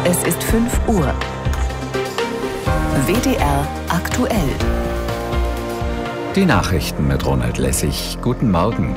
Es ist 5 Uhr. WDR aktuell. Die Nachrichten mit Ronald Lessig. Guten Morgen.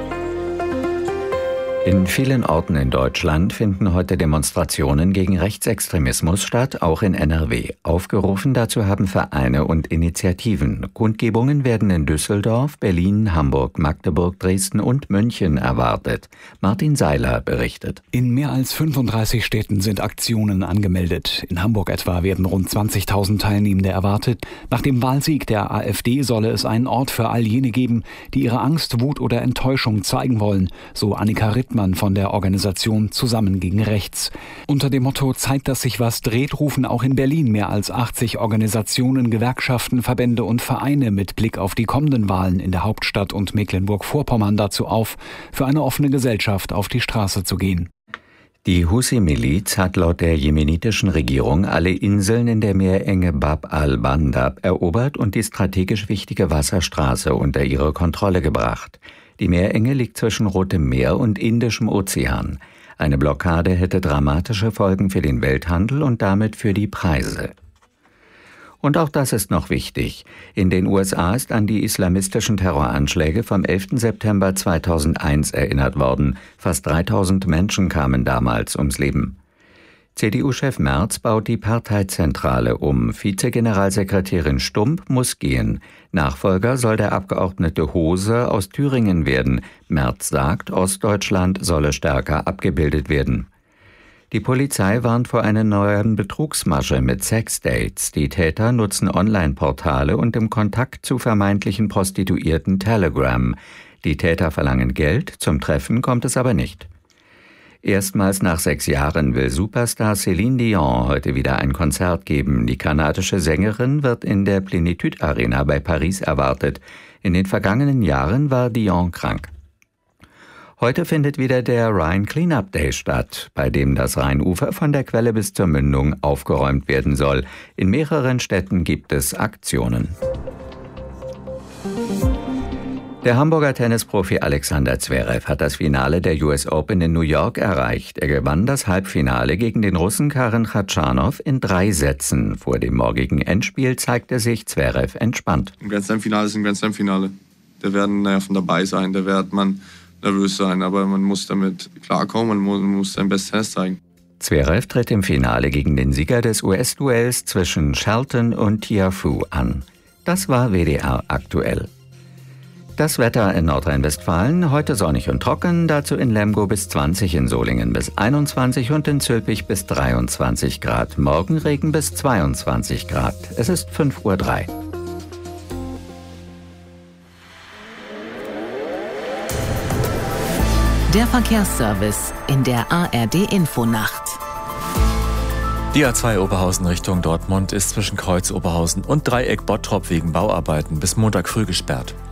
In vielen Orten in Deutschland finden heute Demonstrationen gegen Rechtsextremismus statt, auch in NRW. Aufgerufen dazu haben Vereine und Initiativen. Kundgebungen werden in Düsseldorf, Berlin, Hamburg, Magdeburg, Dresden und München erwartet. Martin Seiler berichtet. In mehr als 35 Städten sind Aktionen angemeldet. In Hamburg etwa werden rund 20.000 Teilnehmende erwartet. Nach dem Wahlsieg der AfD solle es einen Ort für all jene geben, die ihre Angst, Wut oder Enttäuschung zeigen wollen, so Annika Rittmann von der Organisation Zusammen gegen Rechts. Unter dem Motto Zeit, dass sich was dreht, rufen auch in Berlin mehr als 80 Organisationen, Gewerkschaften, Verbände und Vereine mit Blick auf die kommenden Wahlen in der Hauptstadt und Mecklenburg-Vorpommern dazu auf, für eine offene Gesellschaft auf die Straße zu gehen. Die Husi-Miliz hat laut der jemenitischen Regierung alle Inseln in der Meerenge Bab al-Bandab erobert und die strategisch wichtige Wasserstraße unter ihre Kontrolle gebracht. Die Meerenge liegt zwischen Rotem Meer und Indischem Ozean. Eine Blockade hätte dramatische Folgen für den Welthandel und damit für die Preise. Und auch das ist noch wichtig. In den USA ist an die islamistischen Terroranschläge vom 11. September 2001 erinnert worden. Fast 3000 Menschen kamen damals ums Leben. CDU-Chef Merz baut die Parteizentrale um. Vizegeneralsekretärin Stump muss gehen. Nachfolger soll der Abgeordnete Hose aus Thüringen werden. Merz sagt, Ostdeutschland solle stärker abgebildet werden. Die Polizei warnt vor einer neuen Betrugsmasche mit Sexdates. Die Täter nutzen Online-Portale und im Kontakt zu vermeintlichen Prostituierten Telegram. Die Täter verlangen Geld, zum Treffen kommt es aber nicht. Erstmals nach 6 Jahren will Superstar Céline Dion heute wieder ein Konzert geben. Die kanadische Sängerin wird in der Plénitude Arena bei Paris erwartet. In den vergangenen Jahren war Dion krank. Heute findet wieder der Rhine Cleanup Day statt, bei dem das Rheinufer von der Quelle bis zur Mündung aufgeräumt werden soll. In mehreren Städten gibt es Aktionen. Der Hamburger Tennisprofi Alexander Zverev hat das Finale der US Open in New York erreicht. Er gewann das Halbfinale gegen den Russen Karen Khachanov in 3 Sätzen. Vor dem morgigen Endspiel zeigte sich Zverev entspannt. Ein Grand Slam-Finale ist ein Grand Slam-Finale. Da werden Nerven dabei sein, da wird man nervös sein, aber man muss damit klarkommen, man muss sein Bestes Tennis zeigen. Zverev tritt im Finale gegen den Sieger des US-Duells zwischen Shelton und Tiafoe an. Das war WDR aktuell. Das Wetter in Nordrhein-Westfalen, heute sonnig und trocken, dazu in Lemgo bis 20, in Solingen bis 21 und in Zülpich bis 23 Grad. Morgen Regen bis 22 Grad. Es ist 5:03 Uhr. Der Verkehrsservice in der ARD-Infonacht. Die A2 Oberhausen Richtung Dortmund ist zwischen Kreuz Oberhausen und Dreieck Bottrop wegen Bauarbeiten bis Montag früh gesperrt.